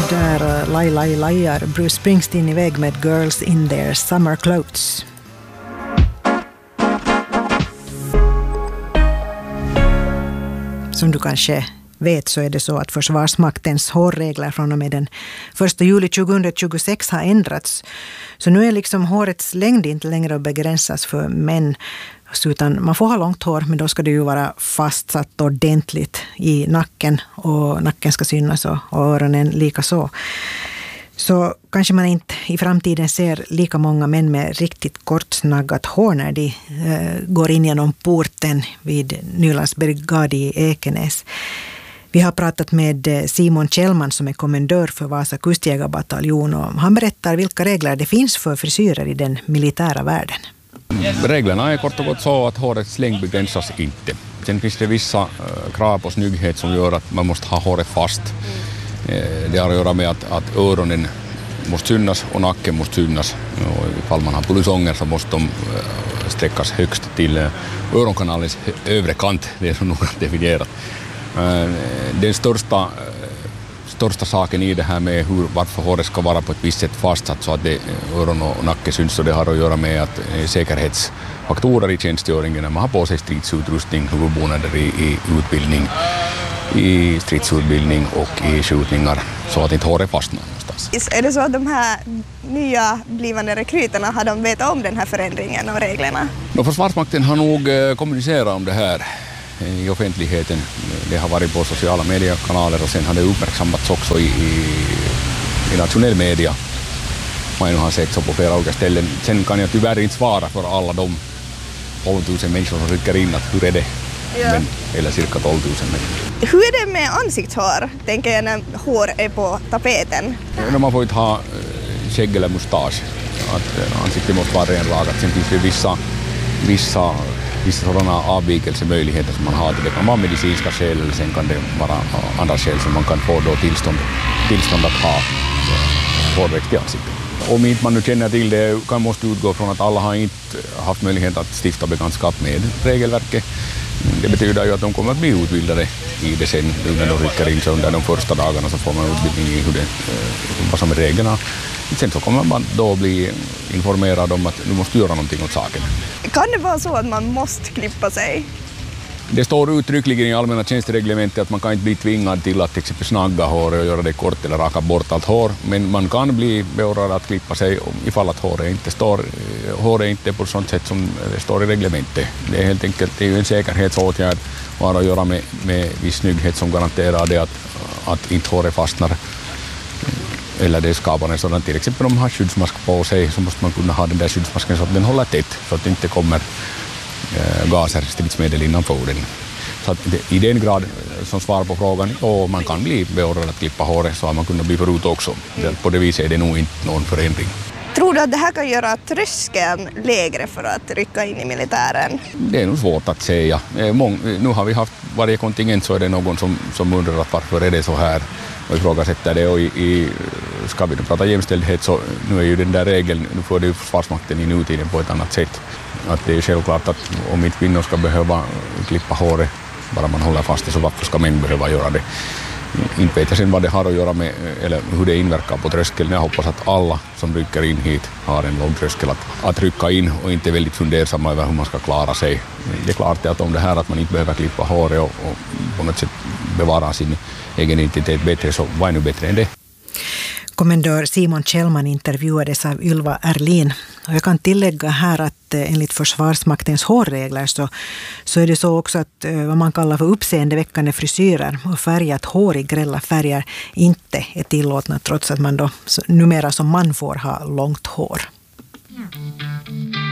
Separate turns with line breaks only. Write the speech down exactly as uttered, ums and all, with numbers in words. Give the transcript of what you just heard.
där laj, laj, lajar Bruce Springsteen iväg med Girls in their summer clothes. Som du kanske vet så är det så att Försvarsmaktens hårregler från och med den första juli tjugohundratjugosex har ändrats. Så nu är liksom hårets längd inte längre att begränsas för män, utan man får ha långt hår, men då ska det ju vara fastsatt ordentligt i nacken, och nacken ska synas och öronen lika så. Så kanske man inte i framtiden ser lika många män med riktigt kortsnaggat hår när de eh, går in genom porten vid Nylands brigad i Ekenäs. Vi har pratat med Simon Kjellman som är kommendör för Vasa kustjägarbataljon, och han berättar vilka regler det finns för frisyrer i den militära världen.
Reglerna är kort och gott så att hårets längd begränsas inte. Sen finns det vissa krav på snygghet som gör att man måste ha håret fast. Det har att göra med att, att öronen måste synas och nacken måste synas. Och ifall man har pulsånger så måste de sträckas högst till öronkanalens övre kant. Det är så noga definierat. Den största, största saken i det här med hur, varför håret ska vara på ett visst sätt fastsatt så att det, öron och nacke syns, och det har att göra med att säkerhetsfaktorer i tjänstgöringen när man har på sig stridsutrustning, huvudbonader i, i utbildning, i stridsutbildning och i skjutningar, så att inte håret fastnar någonstans.
Är det så att de här nya blivande rekryterna har de vetat om den här förändringen och reglerna?
No, Försvarsmakten har nog kommunicerat om det här i offentligheten. Det har varit på sociala mediekanaler och sen har det uppmärksammats också i, i, i nationell media. Man har sett så på flera olika ställen. Sen kan jag tyvärr inte svara för alla de tolv tusen människor som rycker in att hur är det, ja. Men, eller cirka tolv tusen människor.
Hur är det med ansiktshår, tänker jag, när hår är på tapeten?
Ja, man får inte ha skägg eller mustasch. Att ansiktet måste vara renrakat. Sen finns det vissa, vissa vissa sådana avvikelsemöjligheter som man har. Det kan vara medicinska skäl, eller sen kan det vara andra skäl som man kan få då tillstånd, tillstånd att ha hårväxt i ansiktet. Om inte man nu känner till det kan måste utgå från att alla har inte haft möjlighet att stifta bekantskap med regelverket. Det betyder ju att de kommer att bli utbildade i det sen när de rycker in, så under de första dagarna så får man utbildning i hur det, vad som är reglerna. Sen så kommer man då bli informerad om att du måste göra någonting åt saken.
Kan det vara så att man måste klippa sig?
Det står uttryckligen i allmänna tjänstereglementet att man kan inte bli tvingad till att till exempel snagga hår och göra det kort eller raka bort allt hår. Men man kan bli beordrad att klippa sig ifall att håret inte står, håret inte på sånt sätt som det står i reglementet. Det är helt enkelt det är en säkerhetsåtgärd och har att göra med, med viss snygghet som garanterar det att, att inte håret fastnar. Eller det skapar en sådan, till exempel om man har skyddsmask på sig så måste man kunna ha den där skyddsmasken så att den håller tätt, så att det inte kommer eh, gaser, stridsmedel innanför den. Så att det, i den grad som svar på frågan, och man kan bli beordrad att klippa håret, så har man kunnat bli förut också. Det, på det viset är det nog inte någon förändring.
Tror du att det här kan göra tröskeln lägre för att rycka in i militären?
Det är nog svårt att säga. Mång, nu har vi haft varje kontingent så är det någon som, som undrar att varför är det så här och ifrågasätter det. Och i, i, ska vi nu prata jämställdhet så nu är ju den där regeln, nu får det ju Försvarsmakten i nutiden på ett annat sätt. Att det är självklart att om inte kvinnor ska behöva klippa håret, bara man håller fast det, så varför ska män behöva göra det? Inte vet jag sen vad det har att göra med, eller hur det inverkar på tröskeln. Jag hoppas att alla som rycker in hit har en låg tröskel att, att rycka in och inte är väldigt fundersamma över hur man ska klara sig. Det är klart att om det här att man inte behöver klippa håret och, och på något sätt bevara sin egen identitet bättre, så var ännu bättre än det.
Kommendör Simon Kjellman intervjuades av Ylva Erlin. Och jag kan tillägga här att enligt Försvarsmaktens hårregler så, så är det så också att vad man kallar för uppseendeväckande frisyrer och färgat hår i grälla färger inte är tillåtna, trots att man då numera som man får ha långt hår.